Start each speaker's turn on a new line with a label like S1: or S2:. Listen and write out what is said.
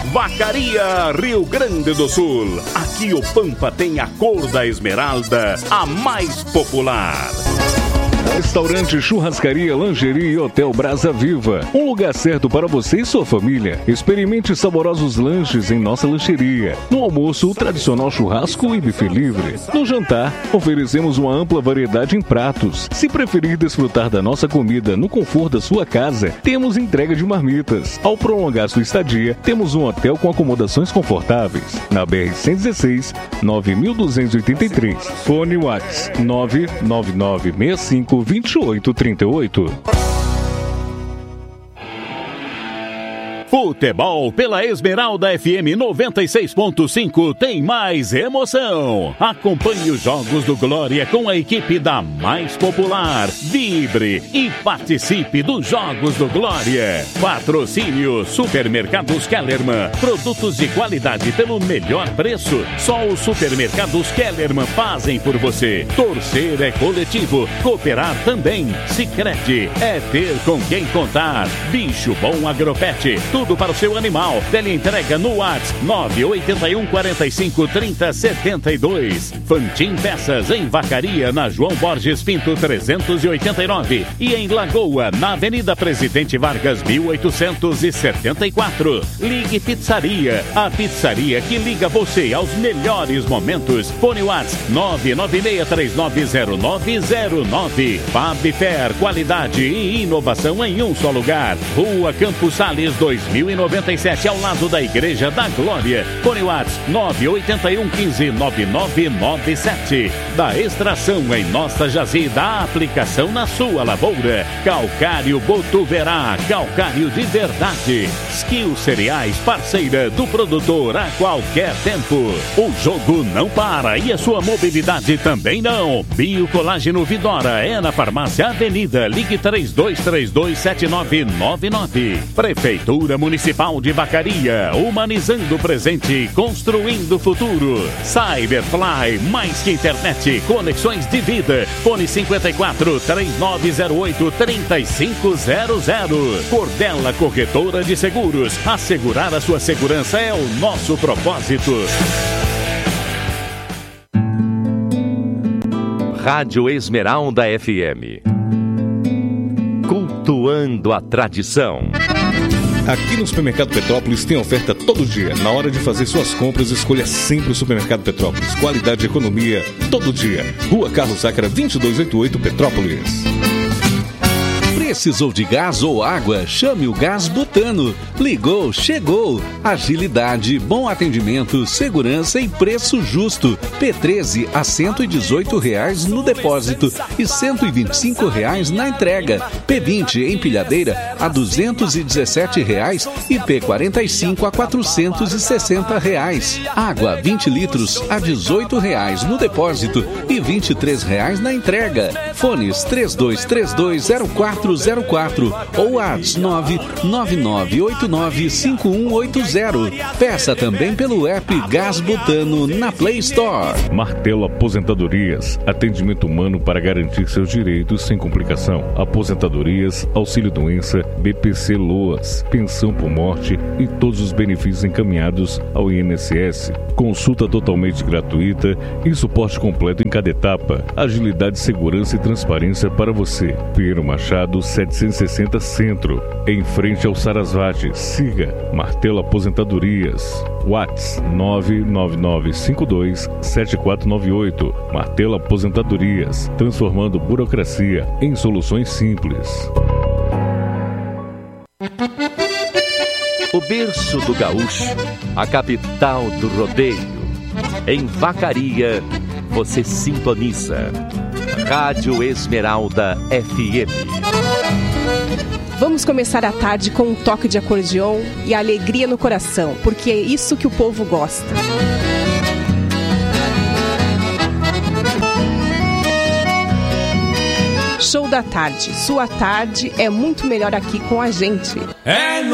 S1: Vacaria, Rio Grande do Sul. Aqui o Pampa tem a cor da esmeralda, a mais popular.
S2: Restaurante, churrascaria, lingerie e Hotel Brasa Viva. Um lugar certo para você e sua família. Experimente saborosos lanches em nossa lancheria. No almoço, o tradicional churrasco e buffet livre. No jantar, oferecemos uma ampla variedade em pratos. Se preferir desfrutar da nossa comida no conforto da sua casa, temos entrega de marmitas. Ao prolongar sua estadia, temos um hotel com acomodações confortáveis. Na BR-116, 9.283. Fone WhatsApp 99965 2838.
S1: Futebol pela Esmeralda FM 96.5 tem mais emoção. Acompanhe os jogos do Glória com a equipe da mais popular. Vibre e participe dos jogos do Glória. Patrocínio Supermercados Kellerman. Produtos de qualidade pelo melhor preço. Só os Supermercados Kellerman fazem por você. Torcer é coletivo. Cooperar também. Sicredi é ter com quem contar. Bicho Bom Agropet. Tudo para o seu animal. Teleentrega no WhatsApp 981 45 30 72. Fantin Peças em Vacaria, na João Borges Pinto 389. E em Lagoa, na Avenida Presidente Vargas 1874. Ligue Pizzaria, a pizzaria que liga você aos melhores momentos. Fone WhatsApp 996390909. Fabfer, qualidade e inovação em um só lugar. Rua Campos Sales 2097, ao lado da Igreja da Glória. Fone WhatsApp 981 15 9997. Da extração em nossa jazida, a aplicação na sua lavoura. Calcário Botuverá, calcário de verdade. Skill Cereais, parceira do produtor a qualquer tempo. O jogo não para e a sua mobilidade também não. Biocolágeno Vidora é na Farmácia Avenida. Ligue 32327999. Prefeitura Municipal de Vacaria, humanizando o presente, construindo o futuro. Cyberfly, mais que internet, conexões de vida. Fone 54 3908 3500. Cordela Corretora de Seguros. Assegurar a sua segurança é o nosso propósito.
S3: Rádio Esmeralda FM. Cultuando a tradição.
S2: Aqui no Supermercado Petrópolis tem oferta todo dia. Na hora de fazer suas compras, escolha sempre o Supermercado Petrópolis. Qualidade e economia todo dia. Rua Carlos Sacra 2288, Petrópolis.
S4: Precisou de gás ou água? Chame o Gás Butano. Ligou, chegou. Agilidade, bom atendimento, segurança e preço justo. P13 a R$118 no depósito e R$125 na entrega. P20 empilhadeira a R$217 e P45 a R$460. Água 20 litros a R$18 no depósito e R$23 na entrega. Fones 32320404 ou WhatsApp 999895180. Peça também pelo app Gás Butano na Play Store.
S2: Martelo Aposentadorias. Atendimento humano para garantir seus direitos sem complicação. Aposentadorias, auxílio-doença, BPC Loas, pensão por morte e todos os benefícios encaminhados ao INSS. Consulta totalmente gratuita e suporte completo em cada etapa. Agilidade, segurança e transparência para você. Pinheiro Machado 760 Centro, em frente ao Sarasvati. Siga Martelo Aposentadorias. WhatsApp 999527498. Martelo Aposentadorias, transformando burocracia em soluções simples.
S3: O berço do gaúcho, a capital do rodeio. Em Vacaria, você sintoniza Rádio Esmeralda FM.
S5: Vamos começar a tarde com um toque de acordeon e alegria no coração, porque é isso que o povo gosta. Show da tarde. Sua tarde é muito melhor aqui com a gente.